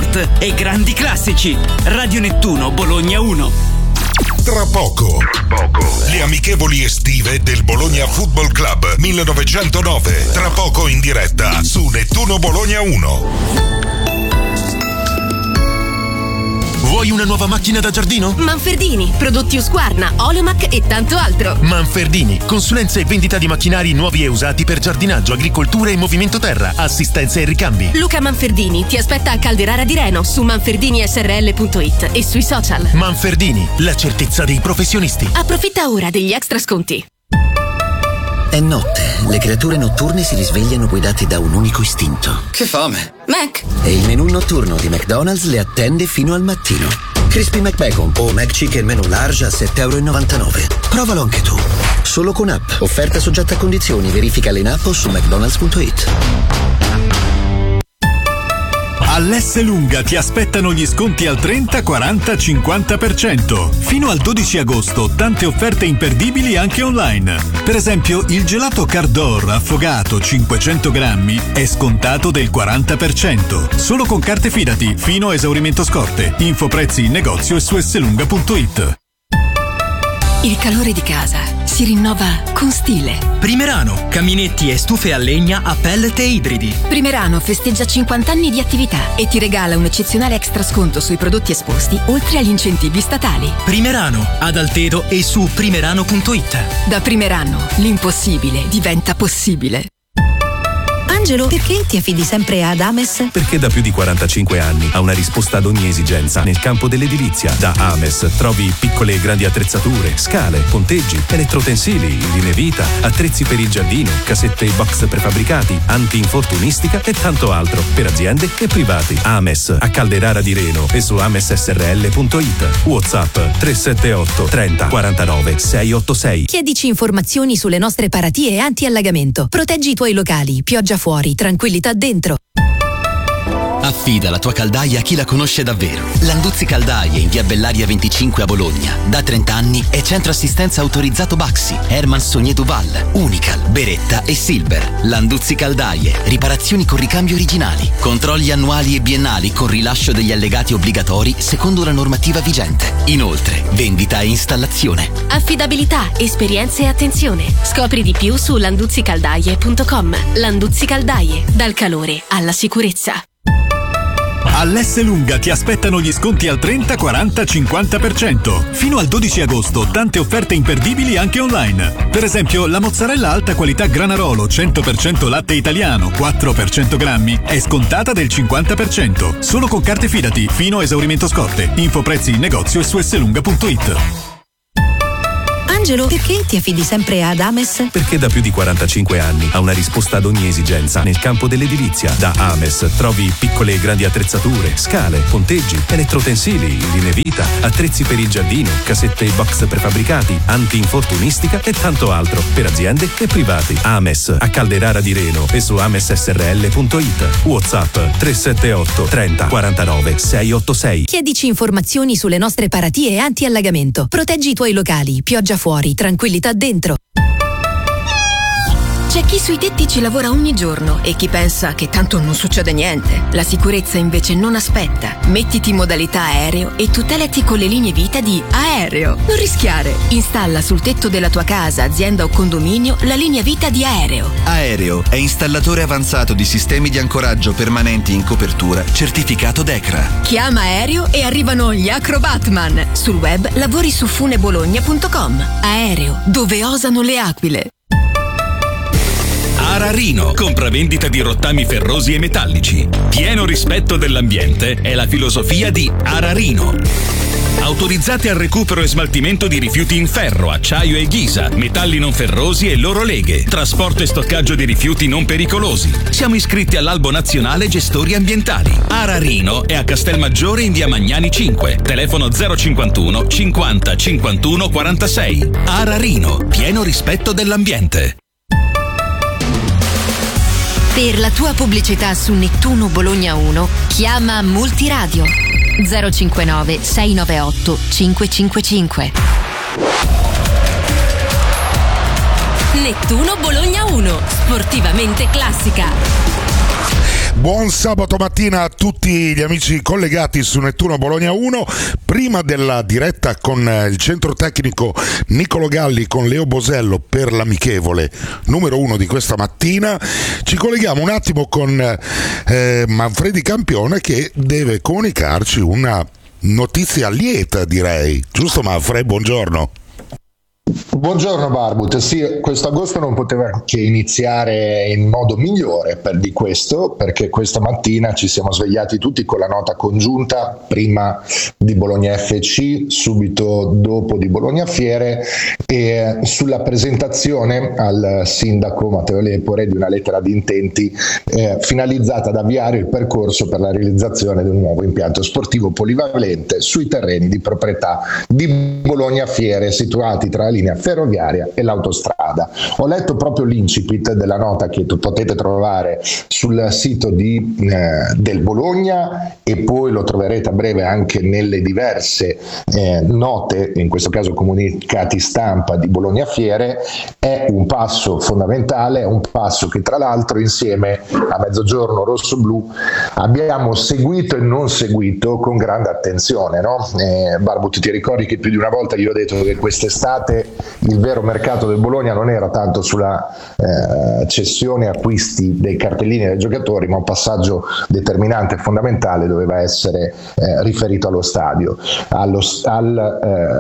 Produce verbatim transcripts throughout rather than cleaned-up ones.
sport e grandi classici. Radio Nettuno Bologna uno. Tra poco, Tra poco, le amichevoli estive del Bologna Football Club millenovecentonove. Tra poco in diretta su Nettuno Bologna uno. Vuoi una nuova macchina da giardino? Manfredini, prodotti Husqvarna, Oleomac e tanto altro. Manfredini, consulenza e vendita di macchinari nuovi e usati per giardinaggio, agricoltura e movimento terra, assistenza e ricambi. Luca Manfredini ti aspetta a Calderara di Reno su manferdini s r l punto i t e sui social. Manfredini, la certezza dei professionisti. Approfitta ora degli extra sconti. È notte, le creature notturne si risvegliano guidate da un unico istinto. Che fame! Mac! E il menù notturno di McDonald's le attende fino al mattino. Crispy McBacon o McChicken menù large a sette virgola novantanove euro. Provalo anche tu. Solo con app. Offerta soggetta a condizioni. Verificale in app o su mcdonalds punto i t. All'Esselunga ti aspettano gli sconti al trenta, quaranta, cinquanta per cento. Fino al dodici agosto tante offerte imperdibili anche online. Per esempio il gelato Cardor affogato cinquecento grammi è scontato del quaranta per cento. Solo con carte Fidati fino a esaurimento scorte. Info prezzi in negozio e su esselunga punto i t. Il calore di casa si rinnova con stile. Primerano, caminetti e stufe a legna a pellet e ibridi. Primerano festeggia cinquanta anni di attività e ti regala un eccezionale extra sconto sui prodotti esposti, oltre agli incentivi statali. Primerano, ad Altedo e su primerano punto i t. Da Primerano, l'impossibile diventa possibile. Angelo, perché ti affidi sempre ad Ames? Perché da più di quarantacinque anni ha una risposta ad ogni esigenza nel campo dell'edilizia. Da Ames trovi piccole e grandi attrezzature, scale, ponteggi, elettrotensili, linee vita, attrezzi per il giardino, casette e box prefabbricati, anti-infortunistica e tanto altro per aziende e privati. Ames a Calderara di Reno e su ames s r l punto i t. WhatsApp tre sette otto trenta quarantanove seicentottantasei. Chiedici informazioni sulle nostre paratie anti-allagamento. Proteggi i tuoi locali, pioggia fuori, tranquillità dentro. Affida la tua caldaia a chi la conosce davvero. Landuzzi Caldaie in via Bellaria venticinque a Bologna. Da trenta anni è centro assistenza autorizzato Baxi, Herman Sogné Duval, Unical, Beretta e Silver. Landuzzi Caldaie, riparazioni con ricambio originali, controlli annuali e biennali con rilascio degli allegati obbligatori secondo la normativa vigente. Inoltre, vendita e installazione. Affidabilità, esperienze e attenzione. Scopri di più su landuzzi caldaie punto com. Landuzzi Caldaie, dal calore alla sicurezza. All'Esselunga ti aspettano gli sconti al trenta, quaranta, cinquanta per cento. Fino al dodici agosto tante offerte imperdibili anche online. Per esempio la mozzarella alta qualità Granarolo cento per cento latte italiano quattro per cento grammi è scontata del cinquanta per cento. Solo con carte Fidati fino a esaurimento scorte. Info prezzi in negozio e su esselunga punto i t. Angelo, perché ti affidi sempre ad Ames? Perché da più di quarantacinque anni ha una risposta ad ogni esigenza nel campo dell'edilizia. Da Ames trovi piccole e grandi attrezzature, scale, ponteggi, elettrotensili, linee vita, attrezzi per il giardino, casette e box prefabbricati, anti-infortunistica e tanto altro per aziende e privati. Ames a Calderara di Reno e su ames s r l punto i t. WhatsApp tre sette otto trenta quarantanove seicentottantasei. Chiedici informazioni sulle nostre paratie anti-allagamento. Proteggi i tuoi locali, pioggia fuori, tranquillità dentro. C'è chi sui tetti ci lavora ogni giorno e chi pensa che tanto non succede niente. La sicurezza invece non aspetta. Mettiti in modalità aereo e tutelati con le linee vita di Aereo. Non rischiare. Installa sul tetto della tua casa, azienda o condominio la linea vita di Aereo. Aereo è installatore avanzato di sistemi di ancoraggio permanenti in copertura certificato DECRA. Chiama Aereo e arrivano gli Acrobatman. Sul web lavori su funebologna punto com. Aereo, dove osano le aquile. Ararino, compravendita di rottami ferrosi e metallici. Pieno rispetto dell'ambiente è la filosofia di Ararino. Autorizzati al recupero e smaltimento di rifiuti in ferro, acciaio e ghisa, metalli non ferrosi e loro leghe, trasporto e stoccaggio di rifiuti non pericolosi. Siamo iscritti all'Albo Nazionale Gestori Ambientali. Ararino è a Castelmaggiore in via Magnani cinque, telefono zero cinquantuno cinquanta cinquantuno quarantasei. Ararino, pieno rispetto dell'ambiente. Per la tua pubblicità su Nettuno Bologna uno, chiama Multiradio zero cinquantanove sei novantotto cinquecentocinquantacinque. Nettuno Bologna uno, sportivamente classica. Buon sabato mattina a tutti gli amici collegati su Nettuno Bologna uno. Prima della diretta con il centro tecnico Nicolo Galli con Leo Bosello per l'amichevole numero uno di questa mattina, ci colleghiamo un attimo con eh, Manfredi Campione, che deve comunicarci una notizia lieta, direi. Giusto Manfred? Buongiorno. Buongiorno Barbut, sì, questo agosto non poteva che iniziare in modo migliore per di questo, perché questa mattina ci siamo svegliati tutti con la nota congiunta, prima di Bologna F C, subito dopo di Bologna Fiere, e sulla presentazione al sindaco Matteo Lepore di una lettera di intenti eh, finalizzata ad avviare il percorso per la realizzazione di un nuovo impianto sportivo polivalente sui terreni di proprietà di Bologna Fiere, situati tra la linea ferroviaria e l'autostrada. Ho letto proprio l'incipit della nota che potete trovare sul sito di, eh, del Bologna, e poi lo troverete a breve anche nelle diverse eh, note, in questo caso comunicati stampa di Bologna Fiere. È un passo fondamentale, è un passo che tra l'altro insieme a Mezzogiorno Rosso-Blu abbiamo seguito e non seguito con grande attenzione, no? Eh, Barbut, ti ricordi che più di una volta io ho detto che quest'estate il vero mercato del Bologna non era tanto sulla eh, cessione acquisti dei cartellini dei giocatori, ma un passaggio determinante e fondamentale doveva essere eh, riferito allo stadio. Allo, al,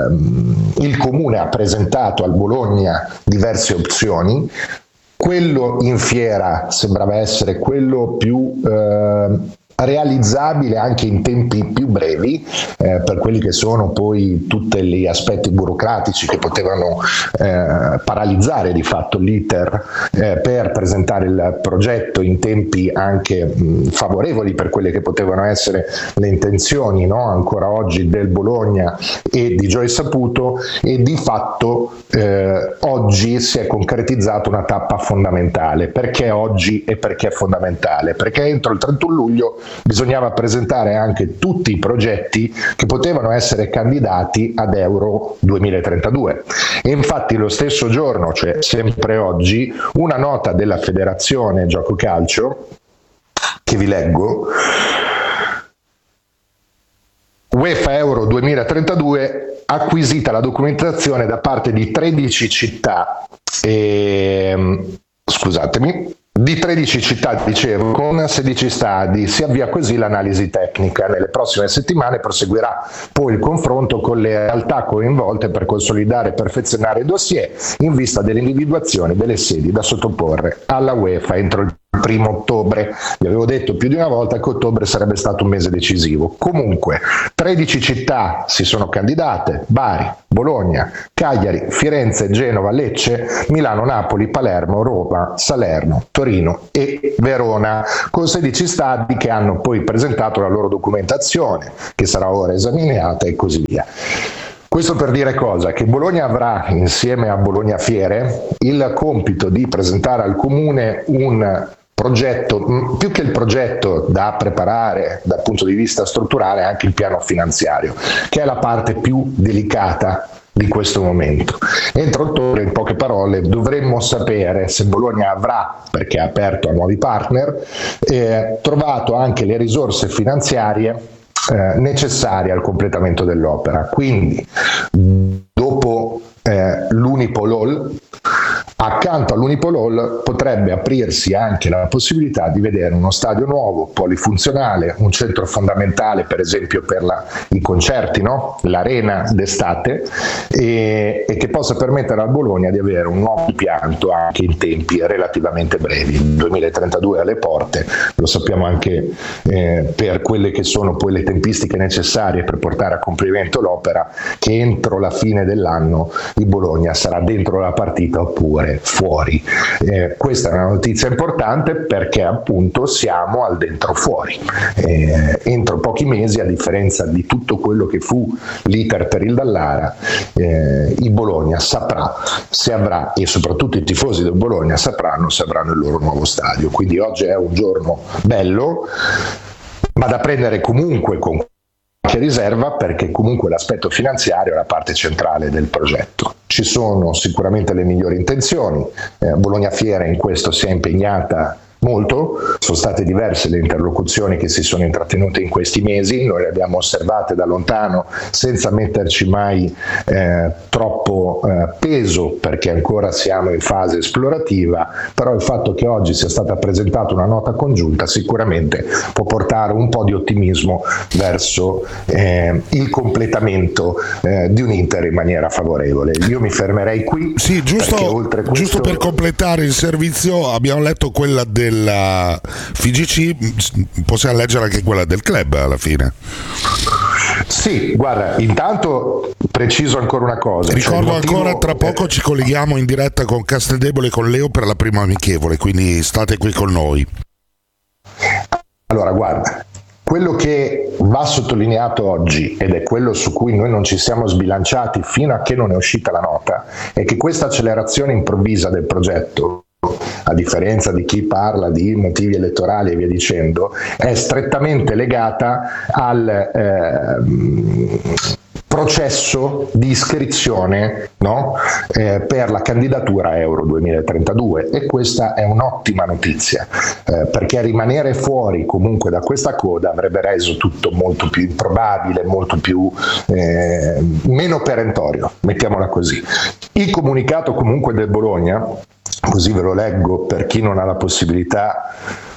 eh, il Comune ha presentato al Bologna diverse opzioni. Quello in fiera sembrava essere quello più eh, realizzabile anche in tempi più brevi, eh, per quelli che sono poi tutti gli aspetti burocratici che potevano eh, paralizzare di fatto l'iter eh, per presentare il progetto in tempi anche mh, favorevoli per quelle che potevano essere le intenzioni, no? Ancora oggi del Bologna e di Joy Saputo, e di fatto eh, oggi si è concretizzato una tappa fondamentale. Perché oggi e perché è fondamentale? Perché entro il trentuno luglio bisognava presentare anche tutti i progetti che potevano essere candidati ad Euro duemilatrentadue, e infatti lo stesso giorno, cioè sempre oggi, una nota della Federazione Gioco Calcio, che vi leggo: UEFA Euro duemilatrentadue, acquisita la documentazione da parte di tredici città, e, scusatemi, di tredici città, dicevo, con sedici stadi. Si avvia così l'analisi tecnica. Nelle prossime settimane proseguirà poi il confronto con le realtà coinvolte per consolidare e perfezionare il dossier in vista dell'individuazione delle sedi da sottoporre alla UEFA entro il primo ottobre. Vi avevo detto più di una volta che ottobre sarebbe stato un mese decisivo. Comunque tredici città si sono candidate: Bari, Bologna, Cagliari, Firenze, Genova, Lecce, Milano, Napoli, Palermo, Roma, Salerno, Torino e Verona, con sedici stadi che hanno poi presentato la loro documentazione, che sarà ora esaminata, e così via. Questo per dire cosa? Che Bologna avrà, insieme a Bologna Fiere, il compito di presentare al Comune un progetto, più che il progetto da preparare dal punto di vista strutturale, anche il piano finanziario, che è la parte più delicata di questo momento. Entro ottobre, in poche parole, dovremmo sapere se Bologna avrà, perché è aperto a nuovi partner, eh, trovato anche le risorse finanziarie eh, necessarie al completamento dell'opera. Quindi dopo eh, l'Unipol, accanto all'Unipol potrebbe aprirsi anche la possibilità di vedere uno stadio nuovo, polifunzionale, un centro fondamentale per esempio per la, i concerti, no? L'arena d'estate, e, e che possa permettere al Bologna di avere un nuovo impianto anche in tempi relativamente brevi. Il duemilatrentadue alle porte, lo sappiamo anche eh, per quelle che sono poi le tempistiche necessarie per portare a compimento l'opera, che entro la fine dell'anno il Bologna sarà dentro la partita oppure fuori. Eh, questa è una notizia importante perché appunto siamo al dentro fuori. Eh, entro pochi mesi, a differenza di tutto quello che fu l'iter per il Dallara, eh, il Bologna saprà se avrà, e soprattutto i tifosi del Bologna sapranno se avranno il loro nuovo stadio. Quindi oggi è un giorno bello, ma da prendere comunque con che riserva, perché comunque l'aspetto finanziario è la parte centrale del progetto. Ci sono sicuramente le migliori intenzioni, eh, Bologna Fiera in questo si è impegnata molto, sono state diverse le interlocuzioni che si sono intrattenute in questi mesi, noi le abbiamo osservate da lontano senza metterci mai eh, troppo eh, peso, perché ancora siamo in fase esplorativa, però il fatto che oggi sia stata presentata una nota congiunta sicuramente può portare un po' di ottimismo verso eh, il completamento eh, di un Inter in maniera favorevole. Io mi fermerei qui. Sì, giusto, oltre questo... giusto per completare il servizio, abbiamo letto quella della F G C, possiamo leggere anche quella del club alla fine. Sì, guarda, intanto preciso ancora una cosa. Ricordo cioè motivo... ancora, tra poco ci colleghiamo in diretta con Casteldebole e con Leo per la prima amichevole, quindi state qui con noi. Allora, guarda, quello che va sottolineato oggi, ed è quello su cui noi non ci siamo sbilanciati fino a che non è uscita la nota, è che questa accelerazione improvvisa del progetto, a differenza di chi parla di motivi elettorali e via dicendo, è strettamente legata al eh, processo di iscrizione, no? eh, per la candidatura Euro duemilatrentadue, e questa è un'ottima notizia, eh, perché rimanere fuori comunque da questa coda avrebbe reso tutto molto più improbabile, molto più eh, meno perentorio, mettiamola così. Il comunicato comunque del Bologna, così ve lo leggo per chi non ha la possibilità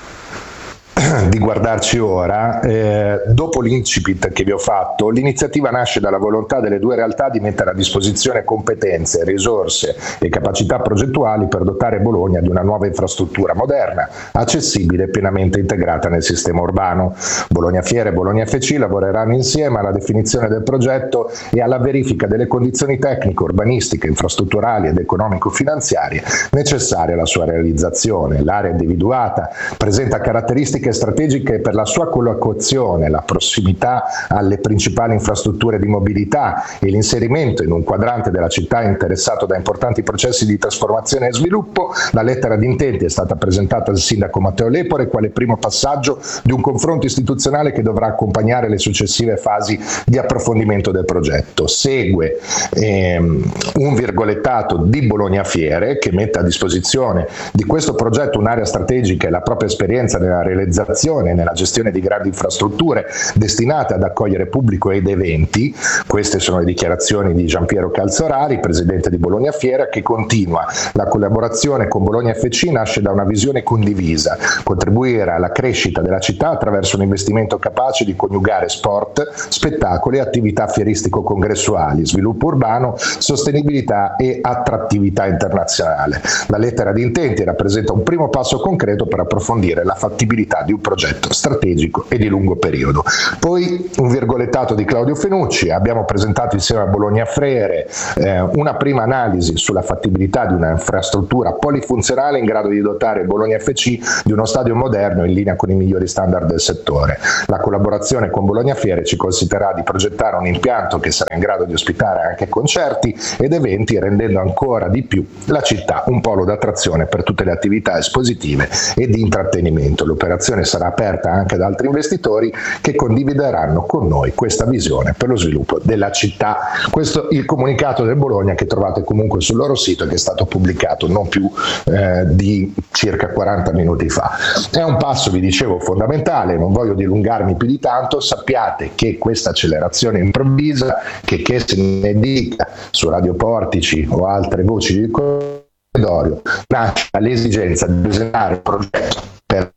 di guardarci ora, eh, dopo l'incipit che vi ho fatto, l'iniziativa nasce dalla volontà delle due realtà di mettere a disposizione competenze, risorse e capacità progettuali per dotare Bologna di una nuova infrastruttura moderna, accessibile e pienamente integrata nel sistema urbano. Bologna Fiere e Bologna F C lavoreranno insieme alla definizione del progetto e alla verifica delle condizioni tecniche, urbanistiche, infrastrutturali ed economico-finanziarie necessarie alla sua realizzazione. L'area individuata presenta caratteristiche strategiche per la sua collocazione, la prossimità alle principali infrastrutture di mobilità e l'inserimento in un quadrante della città interessato da importanti processi di trasformazione e sviluppo. La lettera di intenti è stata presentata al sindaco Matteo Lepore quale primo passaggio di un confronto istituzionale che dovrà accompagnare le successive fasi di approfondimento del progetto. Segue ehm, un virgolettato di Bologna Fiere, che mette a disposizione di questo progetto un'area strategica e la propria esperienza nella realizzazione e nella gestione di grandi infrastrutture destinate ad accogliere pubblico ed eventi. Queste sono le dichiarazioni di Giampiero Calzorari, presidente di Bologna Fiera, che continua: la collaborazione con Bologna F C nasce da una visione condivisa, contribuire alla crescita della città attraverso un investimento capace di coniugare sport, spettacoli, attività fieristico-congressuali, sviluppo urbano, sostenibilità e attrattività internazionale. La lettera di intenti rappresenta un primo passo concreto per approfondire la fattibilità di un progetto strategico e di lungo periodo. Poi un virgolettato di Claudio Fenucci: abbiamo presentato insieme a Bologna Fiere eh, una prima analisi sulla fattibilità di una infrastruttura polifunzionale in grado di dotare Bologna F C di uno stadio moderno in linea con i migliori standard del settore. La collaborazione con Bologna Fiere ci consentirà di progettare un impianto che sarà in grado di ospitare anche concerti ed eventi, rendendo ancora di più la città un polo d'attrazione per tutte le attività espositive e di intrattenimento. L'operazione sarà aperta anche ad altri investitori che condivideranno con noi questa visione per lo sviluppo della città. Questo è il comunicato del Bologna, che trovate comunque sul loro sito e che è stato pubblicato non più eh, di circa quaranta minuti fa. È un passo, vi dicevo, fondamentale, non voglio dilungarmi più di tanto. Sappiate che questa accelerazione improvvisa, che, che se ne dica su Radio Portici o altre voci di corridoio, nasce dall'esigenza di presentare un progetto per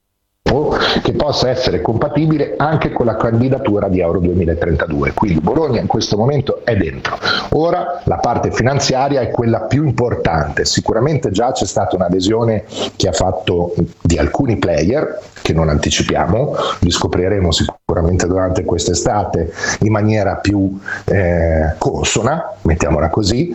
che possa essere compatibile anche con la candidatura di Euro duemilatrentadue. Quindi Bologna in questo momento è dentro. Ora la parte finanziaria è quella più importante. Sicuramente già c'è stata un'adesione che ha fatto di alcuni player, che non anticipiamo, li scopriremo sicuramente durante quest'estate in maniera più eh, consona, mettiamola così,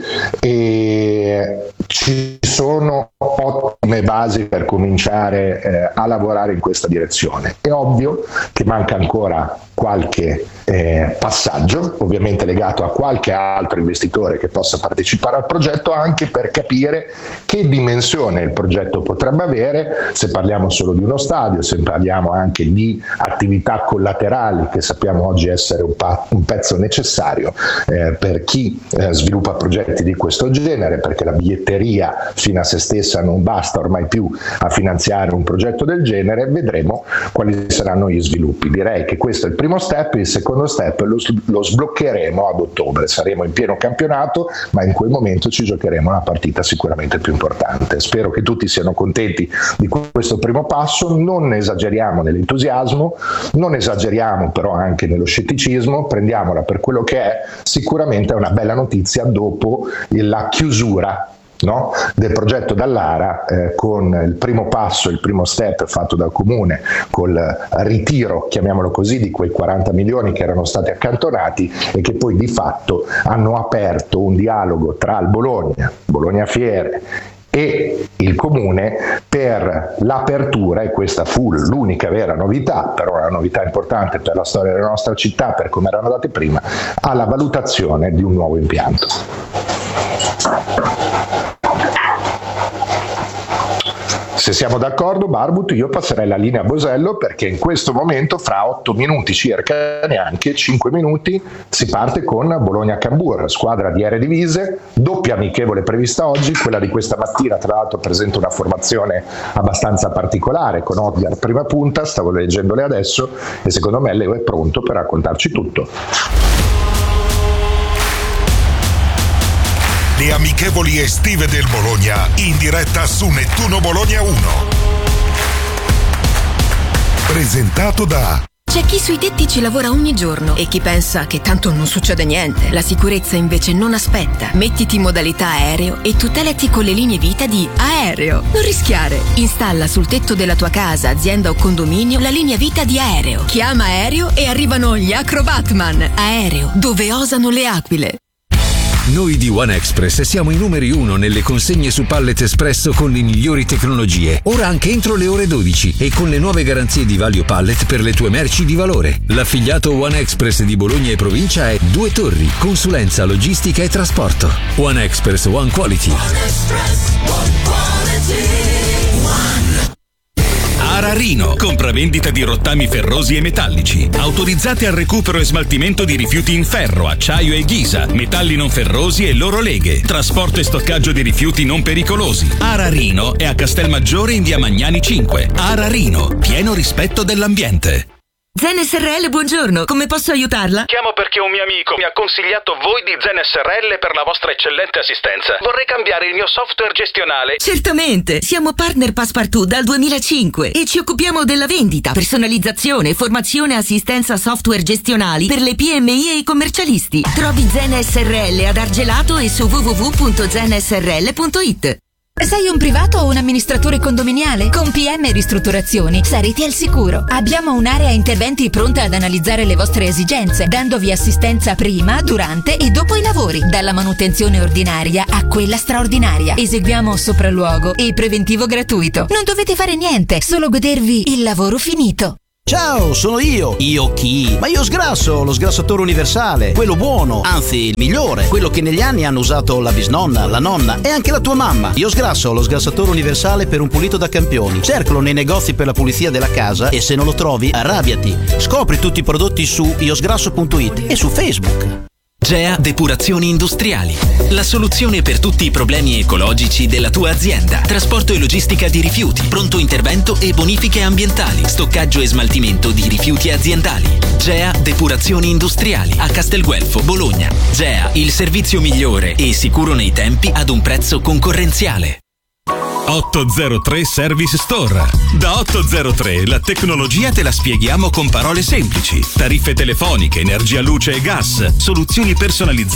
e ci sono ottime basi per cominciare eh, a lavorare in questa direzione. È ovvio che manca ancora qualche eh, passaggio, ovviamente legato a qualche altro investitore che possa partecipare al progetto, anche per capire che dimensione il progetto potrebbe avere, se parliamo solo di uno stadio, se parliamo anche di attività collaterali che sappiamo oggi essere un, pa- un pezzo necessario eh, per chi eh, sviluppa progetti di questo genere, perché la biglietteria fino a se stessa non basta ormai più a finanziare un progetto del genere. Vedremo quali saranno gli sviluppi. Direi che questo è il primo step. Il secondo step lo, lo sbloccheremo ad ottobre, saremo in pieno campionato, ma in quel momento ci giocheremo una partita sicuramente più importante. Spero che tutti siano contenti di questo primo passo, non esageriamo nell'entusiasmo, non esageriamo però anche nello scetticismo, prendiamola per quello che è. Sicuramente è una bella notizia dopo la chiusura No? del progetto Dallara, eh, con il primo passo, il primo step fatto dal comune col ritiro, chiamiamolo così, di quei quaranta milioni che erano stati accantonati e che poi di fatto hanno aperto un dialogo tra il Bologna, Bologna Fiere e il comune per l'apertura, e questa fu l'unica vera novità, però una novità importante per la storia della nostra città, per come erano andate prima, alla valutazione di un nuovo impianto. Se siamo d'accordo, Barbut, io passerei la linea a Bosello, perché in questo momento, fra otto minuti circa, neanche cinque minuti, si parte con Bologna-Cambur, squadra di Eredivisie, doppia amichevole prevista oggi. Quella di questa mattina tra l'altro presenta una formazione abbastanza particolare, con Odgar prima punta, stavo leggendole adesso, e secondo me Leo è pronto per raccontarci tutto. Le amichevoli estive del Bologna in diretta su Nettuno Bologna uno. Presentato da... C'è chi sui tetti ci lavora ogni giorno e chi pensa che tanto non succede niente. La sicurezza invece non aspetta. Mettiti in modalità aereo e tutelati con le linee vita di Aereo. Non rischiare. Installa sul tetto della tua casa, azienda o condominio la linea vita di Aereo. Chiama Aereo e arrivano gli Acrobatman. Aereo, dove osano le aquile. Noi di One Express siamo i numeri uno nelle consegne su Pallet Espresso con le migliori tecnologie. Ora anche entro le ore dodici e con le nuove garanzie di Valio Pallet per le tue merci di valore. L'affiliato One Express di Bologna e provincia è Due Torri, consulenza, logistica e trasporto. One Express, One Quality. One Express, One Quality. Ararino, compravendita di rottami ferrosi e metallici, autorizzati al recupero e smaltimento di rifiuti in ferro, acciaio e ghisa, metalli non ferrosi e loro leghe, trasporto e stoccaggio di rifiuti non pericolosi. Ararino è a Castelmaggiore in via Magnani cinque. Ararino, pieno rispetto dell'ambiente. Zen S R L, buongiorno, come posso aiutarla? Chiamo perché un mio amico mi ha consigliato voi di Zen S R L per la vostra eccellente assistenza. Vorrei cambiare il mio software gestionale. Certamente, siamo partner Passepartout dal duemilacinque e ci occupiamo della vendita, personalizzazione, formazione e assistenza software gestionali per le P M I e i commercialisti. Trovi Zen S R L ad Argelato e su w w w punto zen s r l punto i t. Sei un privato o un amministratore condominiale? Con P M Ristrutturazioni sarete al sicuro. Abbiamo un'area interventi pronta ad analizzare le vostre esigenze, dandovi assistenza prima, durante e dopo i lavori, dalla manutenzione ordinaria a quella straordinaria. Eseguiamo sopralluogo e preventivo gratuito. Non dovete fare niente, solo godervi il lavoro finito. Ciao, sono io. Io chi? Ma io sgrasso, lo sgrassatore universale, quello buono, anzi il migliore, quello che negli anni hanno usato la bisnonna, la nonna e anche la tua mamma. Io sgrasso, lo sgrassatore universale per un pulito da campioni. Cercalo nei negozi per la pulizia della casa e se non lo trovi, arrabbiati. Scopri tutti i prodotti su io sgrasso punto i t e su Facebook. G E A Depurazioni Industriali, la soluzione per tutti i problemi ecologici della tua azienda. Trasporto e logistica di rifiuti, pronto intervento e bonifiche ambientali, stoccaggio e smaltimento di rifiuti aziendali. G E A Depurazioni Industriali a Castelguelfo, Bologna. G E A, il servizio migliore e sicuro nei tempi ad un prezzo concorrenziale. ottocentotre Service Store. Da ottocentotre la tecnologia te la spieghiamo con parole semplici. Tariffe telefoniche, energia, luce e gas, soluzioni personalizzate